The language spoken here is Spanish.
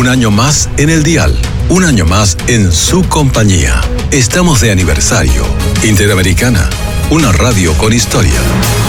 Un año más en el dial. Un año más en su compañía. Estamos de aniversario. Interamericana, una radio con historia.